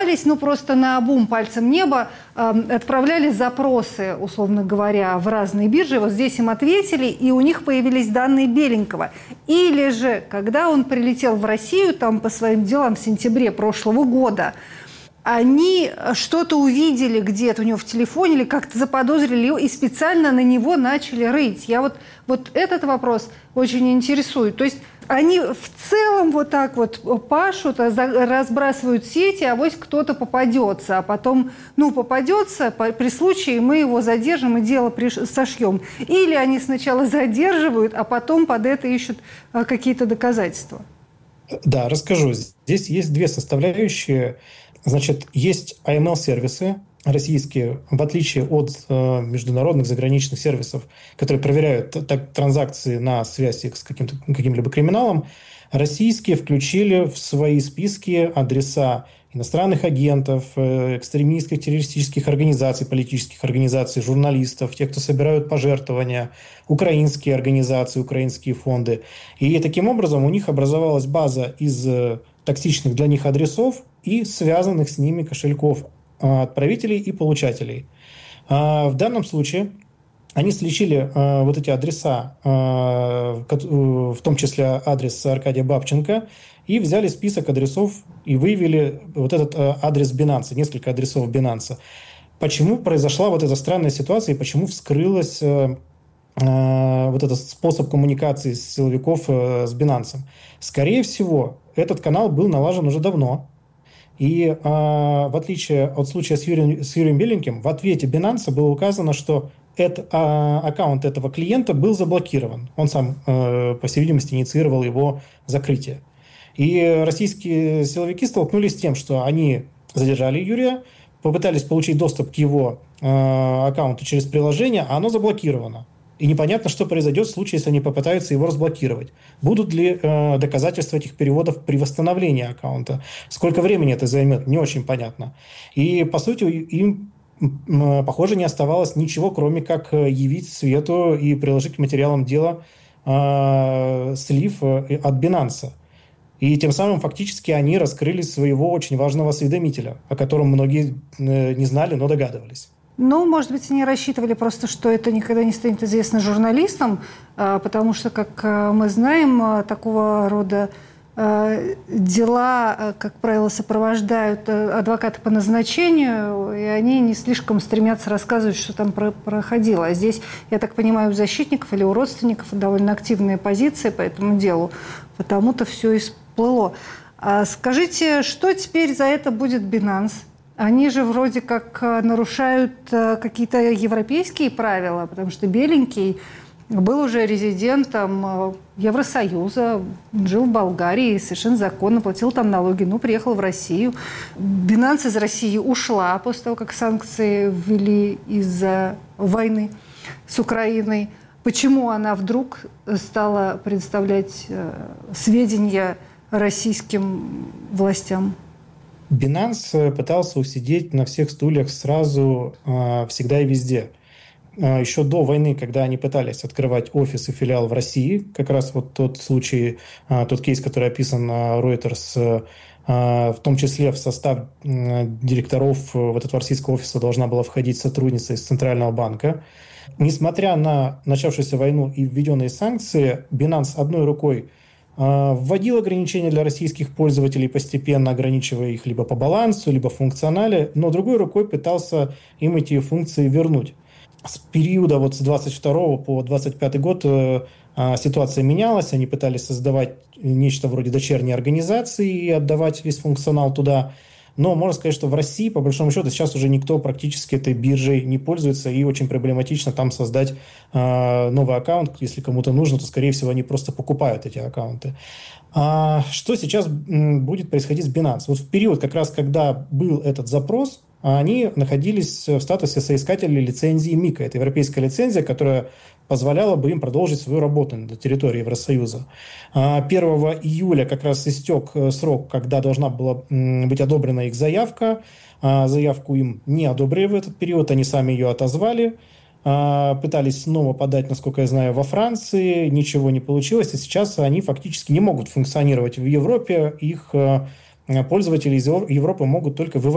пытались, просто наобум пальцем неба, отправляли запросы, условно говоря, в разные биржи. Вот здесь им ответили, и у них появились данные Беленького. Или же, когда он прилетел в Россию там по своим делам в сентябре прошлого года, они что-то увидели где-то у него в телефоне или как-то заподозрили его и специально на него начали рыть. Я вот этот вопрос очень интересует. То есть они в целом вот так вот пашут, разбрасывают сети, а авось кто-то попадется. А потом, попадется, при случае мы его задержим и дело сошьем. Или они сначала задерживают, а потом под это ищут какие-то доказательства. Да, расскажу. Здесь есть две составляющие. Значит, есть AML-сервисы российские, в отличие от международных заграничных сервисов, которые проверяют транзакции на связь их с каким-либо криминалом. Российские включили в свои списки адреса иностранных агентов, экстремистских, террористических организаций, политических организаций, журналистов, тех, кто собирают пожертвования, украинские организации, украинские фонды. И таким образом у них образовалась база из токсичных для них адресов и связанных с ними кошельков отправителей и получателей. В данном случае они сличили вот эти адреса, в том числе адрес Аркадия Бабченко, и взяли список адресов и выявили вот этот адрес Binance, несколько адресов Binance. Почему произошла вот эта странная ситуация и почему вскрылась вот этот способ коммуникации силовиков с Binance? Скорее всего, этот канал был налажен уже давно. И в отличие от случая с Юрием Беленьким, в ответе Binance было указано, что аккаунт этого клиента был заблокирован. Он сам, по всей видимости, инициировал его закрытие. И российские силовики столкнулись с тем, что они задержали Юрия, попытались получить доступ к его аккаунту через приложение, а оно заблокировано. И непонятно, что произойдет в случае, если они попытаются его разблокировать. Будут ли доказательства этих переводов при восстановлении аккаунта? Сколько времени это займет, не очень понятно. И, по сути, им, похоже, не оставалось ничего, кроме как явить свету и приложить к материалам дела слив от Binance. И тем самым фактически они раскрыли своего очень важного осведомителя, о котором многие не знали, но догадывались. Может быть, они рассчитывали просто, что это никогда не станет известно журналистам, потому что, как мы знаем, такого рода дела, как правило, сопровождают адвокаты по назначению, и они не слишком стремятся рассказывать, что там проходило. А здесь, я так понимаю, у защитников или у родственников довольно активные позиции по этому делу, потому-то все и всплыло. Скажите, что теперь за это будет Binance? Они же вроде как нарушают какие-то европейские правила, потому что Беленький был уже резидентом Евросоюза, жил в Болгарии, совершенно законно, платил там налоги, приехал в Россию. Binance из России ушла после того, как санкции ввели из-за войны с Украиной. Почему она вдруг стала предоставлять сведения российским властям? Binance пытался усидеть на всех стульях сразу, всегда и везде. Еще до войны, когда они пытались открывать офис и филиал в России, как раз вот тот случай, тот кейс, который описан Reuters, в том числе в состав директоров вот этого российского офиса должна была входить сотрудница из Центрального банка. Несмотря на начавшуюся войну и введенные санкции, Binance одной рукой вводил ограничения для российских пользователей, постепенно ограничивая их либо по балансу, либо функционале, но другой рукой пытался им эти функции вернуть. С периода с 22 по 25 год ситуация менялась, они пытались создавать нечто вроде дочерней организации и отдавать весь функционал туда. Но можно сказать, что в России, по большому счету, сейчас уже никто практически этой биржей не пользуется, и очень проблематично там создать новый аккаунт. Если кому-то нужно, то, скорее всего, они просто покупают эти аккаунты. Что сейчас будет происходить с Binance? Вот в период, как раз когда был этот запрос, они находились в статусе соискателей лицензии МИКа. Это европейская лицензия, которая позволяла бы им продолжить свою работу на территории Евросоюза. 1 июля как раз истек срок, когда должна была быть одобрена их заявка. Заявку им не одобрили в этот период, они сами ее отозвали. Пытались снова подать, насколько я знаю, во Франции, ничего не получилось, и сейчас они фактически не могут функционировать в Европе, их пользователи из Европы могут только выводить